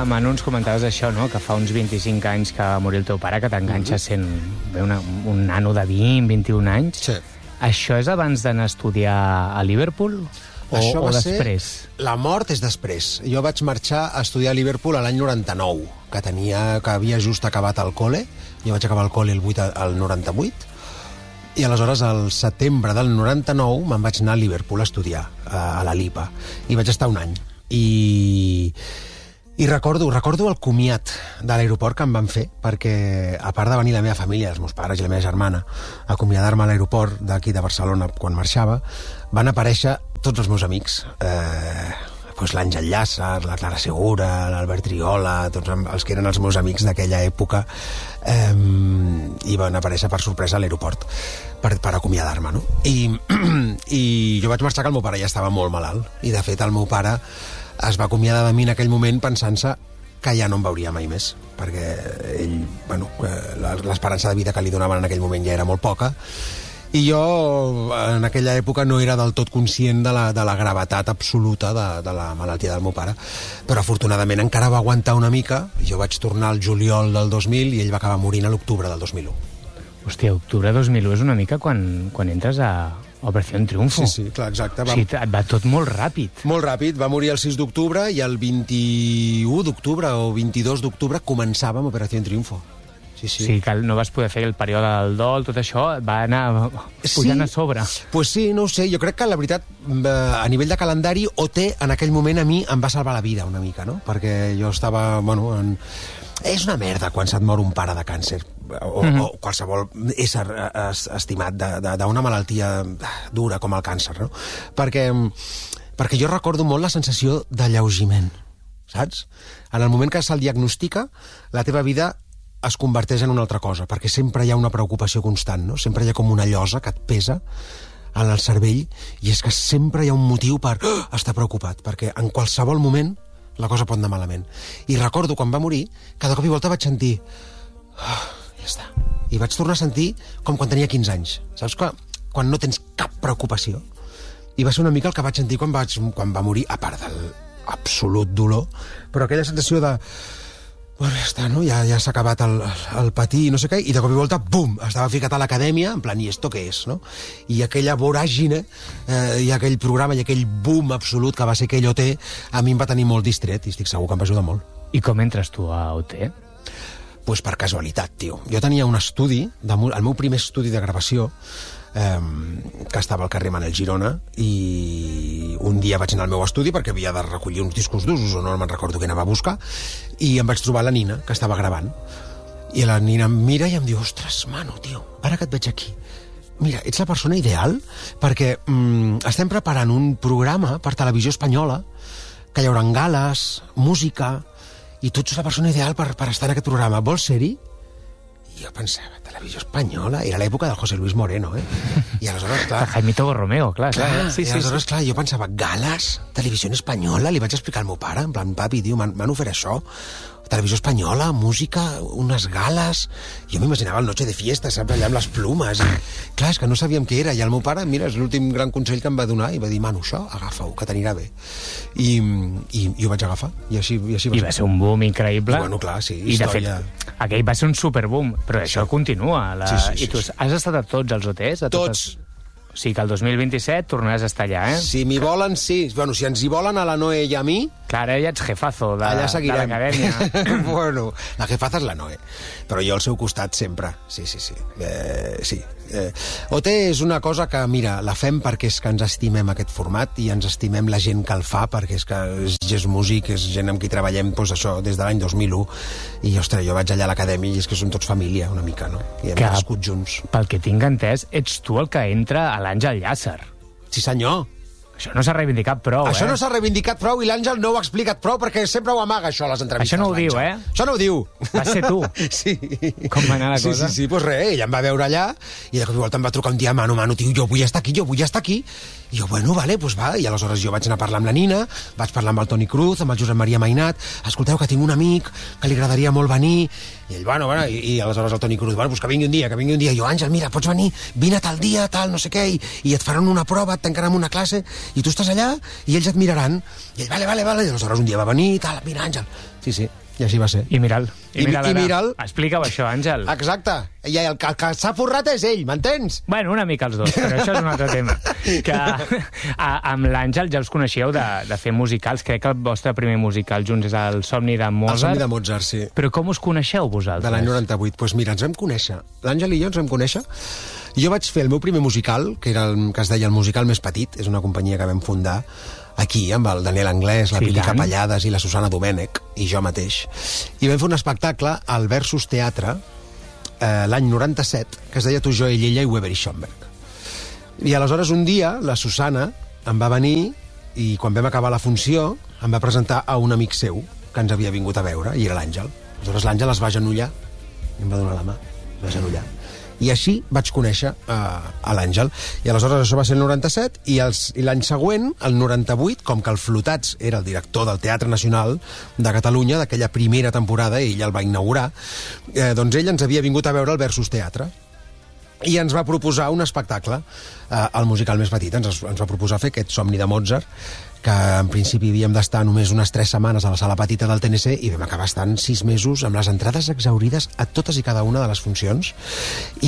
Manu, ens comentaves això, no?, que fa uns 25 anys que va morir el teu pare, que t'enganxa sent un nano de 20, 21 anys. Sí. Això és abans d'anar a estudiar a Liverpool? Això va després? ser... La mort és després. Jo vaig marxar a estudiar a Liverpool l'any 99, que havia just acabat el col·le. Jo vaig acabar el col·le el 98, i aleshores, al setembre del 99, me'n vaig anar a Liverpool a estudiar, a la LIPA, i vaig estar un any. I recordo el comiat de l'aeroport que em van fer, perquè, a part de venir la meva família, els meus pares i la meva germana, a acomiadar-me a l'aeroport d'aquí de Barcelona quan marxava, van aparèixer tots els meus amics, l'Àngel Llàcer, la Clara Segura, l'Albert Triola, tots els que eren els meus amics d'aquella època, i van aparèixer per sorpresa a l'aeroport per acomiadar-me, no? I jo vaig marxar que el meu pare ja estava molt malalt, i de fet el meu pare es va acomiadar de mi en aquell moment pensant-se que ja no em veuria mai més, perquè ell, l'esperança de vida que li donaven en aquell moment ja era molt poca, i jo en aquella època no era del tot conscient de la gravetat absoluta de la malaltia del meu pare, però afortunadament encara va aguantar una mica. Jo vaig tornar al juliol del 2000 i ell va acabar morint a l'octubre del 2001. Hòstia, octubre 2001 és una mica quan entres a Operació Triunfo. Sí, clar, exacte. O sigui, et va tot molt ràpid. Molt ràpid. Va morir el 6 d'octubre i el 21 d'octubre o 22 d'octubre començàvem Operació Triunfo. Sí. Sí, que no vas poder fer el període del dol, tot això va anar pujant a sobre. Pues sí, no ho sé, jo crec que la veritat, a nivell de calendari, OT en aquell moment a mi em va salvar la vida una mica, no? Perquè jo estava, és una merda quan se't mor un pare de càncer o qualsevol ésser estimat d'una malaltia dura com el càncer, no? Perquè jo recordo molt la sensació d'alleugiment, saps? En el moment que se'l diagnostica, la teva vida es converteix en una altra cosa, perquè sempre hi ha una preocupació constant, no? Sempre hi ha com una llosa que et pesa en el cervell, i és que sempre hi ha un motiu per estar preocupat, perquè en qualsevol moment la cosa pot anar malament. I recordo quan va morir, cada cop i volta vaig sentir ja està. I vaig tornar a sentir com quan tenia 15 anys. Saps? Quan no tens cap preocupació. I va ser una mica el que vaig sentir quan va morir, a part del absolut dolor, però aquella sensació de ja està, no? Ja s'ha acabat el patir i no sé què, i de cop i volta, bum, estava ficat a l'acadèmia, en plan, i esto què és, no? I aquella voràgine, i aquell programa, i aquell boom absolut que va ser aquell OT, a mi em va tenir molt distret, i estic segur que em va ajudar molt. I com entres tu a OT? Pues per casualitat, tio. Jo tenia un estudi, el meu primer estudi de gravació, que estava al carrer Manel Girona, i un dia vaig anar al meu estudi perquè havia de recollir uns discos d'usos o no me'n recordo què anava a buscar, i em vaig trobar la Nina, que estava gravant, i la Nina em mira i em diu: ostres, Manu, tio, ara que et veig aquí, mira, ets la persona ideal perquè estem preparant un programa per Televisió Espanyola, que hi haurà gales, música, i tu ets la persona ideal per estar en aquest programa, vols ser-hi? I jo pensava, Televisió Espanyola, era l'època del José Luis Moreno, I aleshores, clar... De Jaimito Borromeo, clar. I aleshores, clar, jo pensava, gales, Televisió Espanyola, li vaig explicar al meu pare, en plan, papi, tio, m'han ofert això, Televisió Espanyola, música, unes gales... Jo m'imaginava el Noche de Fiesta, saps, allà amb les plumes. Clar, és que no sabíem què era. I el meu pare, mira, és l'últim gran consell que em va donar, i va dir: Manu, això, agafa-ho, que t'anirà bé. I ho vaig agafar. I així va ser. I va ser un boom increïble. I bueno, clar, sí, història... I de fet, aquell va ser un superboom, però això continua. I tu has estat a tots els OTs? Tots. O sigui que el 2027 tornaràs a estar allà, Si m'hi volen, sí. Bueno, si ens hi volen a la Noe i a mi... Clar, ara ja ets jefazo de l'acadèmia. Bueno, la jefaza és la Noe, però jo al seu costat sempre. Sí. Sí. OT és una cosa que, mira, la fem perquè és que ens estimem aquest format i ens estimem la gent que el fa, perquè és que és músic, és gent amb qui treballem, doncs això, des de l'any 2001, i, ostres, jo vaig allà a l'acadèmia i és que som tots família, una mica, no? I hem nascut junts. Pel que tinc entès, ets tu el que entra a l'Àngel Llàcer. Sí, senyor. Això no s'ha reivindicat prou, Això no s'ha reivindicat prou i l'Àngel no ho ha explicat prou perquè sempre ho amaga, això, a les entrevistes. Això no ho diu, Això no ho diu. Va ser tu. Sí. Com va anar la cosa? Sí, doncs res, ella em va veure allà i de cop i volta em va trucar un dia: Manu, tio, jo vull estar aquí. I jo, bueno, vale, doncs va. I aleshores jo vaig anar a parlar amb la Nina, vaig parlar amb el Toni Cruz, amb el Josep Maria Mainat: escolteu, que tinc un amic que li agradaria molt venir. I ell, bueno, i aleshores el Toni Cruz: bueno, doncs que vingui un dia. I jo: Àngel, mira, pots venir, vine tal dia, tal, no sé què, i et faran una prova, et tancaran una classe i tu estàs allà i ells et miraran, i ell, vale, i aleshores un dia va venir, tal, mira, Àngel. Sí, i així va ser. I mira'l. Mira'l. Explica-ho, això, Àngel. Exacte. I el que s'ha forrat és ell, m'entens? Bueno, una mica els dos, però això és un altre tema. Que amb l'Àngel ja us coneixeu de fer musicals. Crec que el vostre primer musical junts és el Somni de Mozart. El Somni de Mozart, sí. Però com us coneixeu vosaltres? De l'any 98. Doncs mira, ens vam conèixer. L'Àngel i jo ens vam conèixer. Jo vaig fer el meu primer musical, que es deia el Musical Més Petit, és una companyia que vam fundar aquí, amb el Daniel Anglès, la Pili Capellades i la Susana Domènech, i jo mateix. I vam fer un espectacle al Versus Teatre, l'any 97, que es deia Tu, jo, ella i Weber i Schomburg. I aleshores un dia la Susana em va venir i quan vam acabar la funció em va presentar a un amic seu que ens havia vingut a veure, i era l'Àngel. Aleshores l'Àngel es va agenollar i em va donar la mà, es va agenollar. I així vaig conèixer a l'Àngel. I aleshores això va ser el 97, i l'any següent, el 98, com que el Flotats era el director del Teatre Nacional de Catalunya, d'aquella primera temporada, i ell el va inaugurar, doncs ell ens havia vingut a veure al Versus Teatre. I ens va proposar un espectacle, el Musical Més Petit. Ens va proposar fer aquest Somni de Mozart, que en principi havíem d'estar només unes 3 setmanes a la sala petita del TNC, i vam acabar estant 6 mesos amb les entrades exaurides a totes i cada una de les funcions.